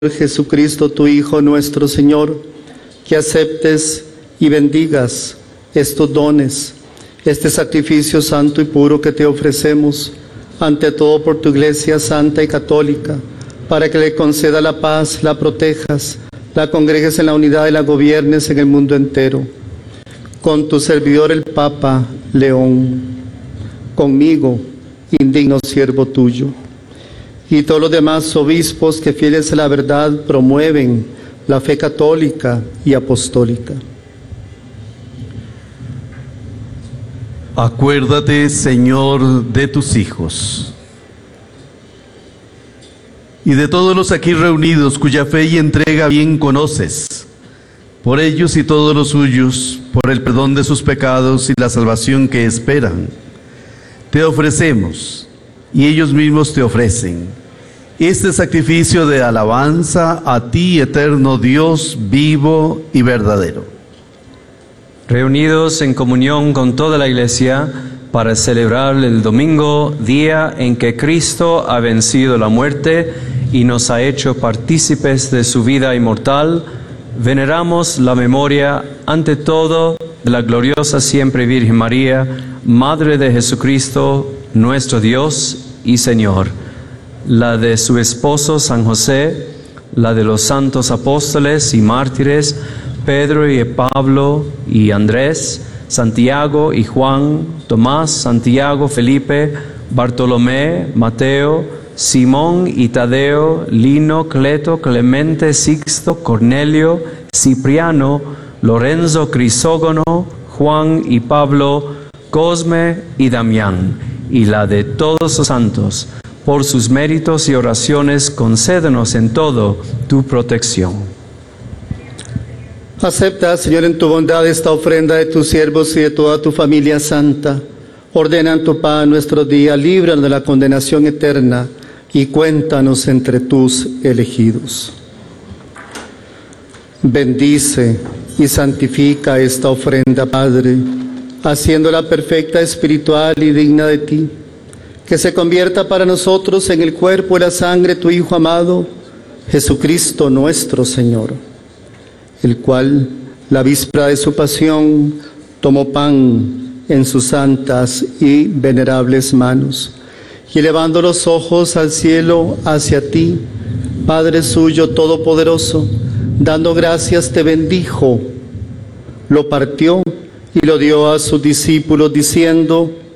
Jesucristo, tu Hijo nuestro Señor, que aceptes y bendigas estos dones, este sacrificio santo y puro que te ofrecemos, ante todo por tu Iglesia santa y católica, para que le conceda la paz, la protejas, la congregues en la unidad y la gobiernes en el mundo entero. Con tu servidor el Papa León, conmigo, indigno siervo tuyo, y todos los demás obispos que fieles a la verdad promueven la fe católica y apostólica. Acuérdate, Señor, de tus hijos y de todos los aquí reunidos cuya fe y entrega bien conoces. Por ellos y todos los suyos, por el perdón de sus pecados y la salvación que esperan, te ofrecemos y ellos mismos te ofrecen este sacrificio de alabanza a ti, eterno Dios, vivo y verdadero. Reunidos en comunión con toda la Iglesia para celebrar el domingo, día en que Cristo ha vencido la muerte y nos ha hecho partícipes de su vida inmortal, veneramos la memoria, ante todo, de la gloriosa siempre Virgen María, Madre de Jesucristo, nuestro Dios y Señor, la de su esposo San José, la de los santos apóstoles y mártires, Pedro y Pablo y Andrés, Santiago y Juan, Tomás, Santiago, Felipe, Bartolomé, Mateo, Simón y Tadeo, Lino, Cleto, Clemente, Sixto, Cornelio, Cipriano, Lorenzo, Crisógono, Juan y Pablo, Cosme y Damián, y la de todos los santos. Por sus méritos y oraciones, concédenos en todo tu protección. Acepta, Señor, en tu bondad esta ofrenda de tus siervos y de toda tu familia santa. Ordena en tu paz nuestros días, líbranos de la condenación eterna y cuéntanos entre tus elegidos. Bendice y santifica esta ofrenda, Padre, haciéndola perfecta, espiritual y digna de ti, que se convierta para nosotros en el cuerpo y la sangre de tu Hijo amado, Jesucristo nuestro Señor, el cual, la víspera de su pasión, tomó pan en sus santas y venerables manos, y elevando los ojos al cielo hacia ti, Padre suyo todopoderoso, dando gracias te bendijo, lo partió y lo dio a sus discípulos, diciendo: